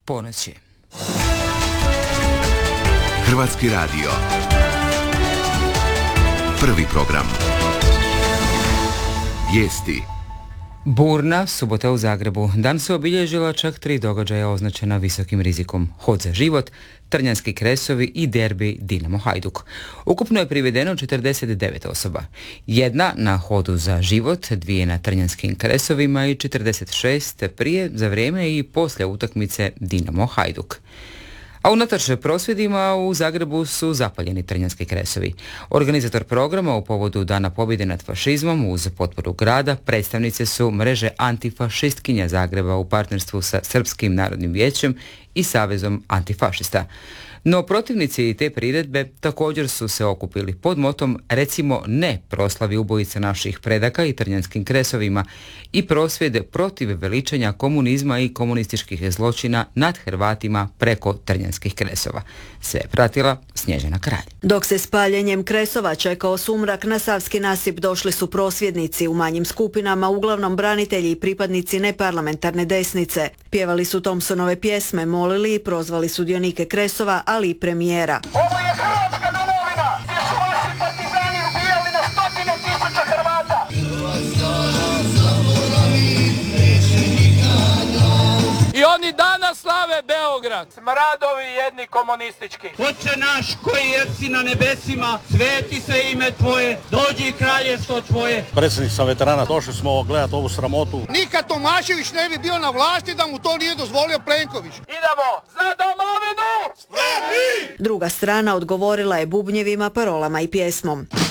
ponoći. Hrvatski radio. Prvi program. Vijesti. Burna subota u Zagrebu. Dan su obilježila čak 3 događaja označena visokim rizikom. Hod za život, Trnjanski kresovi i derbi Dinamo Hajduk. Ukupno je privedeno 49 osoba. Jedna na hodu za život, 2 na Trnjanskim kresovima i 46 prije, za vrijeme i poslije utakmice Dinamo Hajduk. A unatoč prosvjedima u Zagrebu su zapaljeni Trnjanski kresovi. Organizator programa u povodu Dana pobjede nad fašizmom uz potporu grada predstavnice su mreže antifašistkinja Zagreba u partnerstvu sa Srpskim narodnim vijećem i Savezom antifašista. No protivnici te priredbe također su se okupili pod motom recimo ne proslavi ubojica naših predaka i Trnjanskim kresovima i prosvjede protiv veličanja komunizma i komunističkih zločina nad Hrvatima preko Trnjanskih kresova. Sve je pratila Snježana Kralj. Dok se s paljenjem kresova čekao sumrak, na Savski nasip došli su prosvjednici u manjim skupinama, uglavnom branitelji i pripadnici neparlamentarne desnice. Pjevali su Thompsonove pjesme, molili i prozvali sudionike kresova, ali i premijera. Ovo je Hrvatska domovina, gdje su vaši partizani ubijali na stotine tisuća Hrvata. I oni danas slave Beograd. Smradovi jedni komunistički. Oče naš koji jesi na nebesima, sveti se ime Tvoje, dođi kraljevstvo Tvoje. Predsjednik sam veterana, došli smo gledati ovu sramotu. Nikad Tomašević ne bi bio na vlasti da mu to nije dozvolio Plenković. Idemo za domovinu! Druga strana odgovorila je bubnjevima, parolama i pjesmom.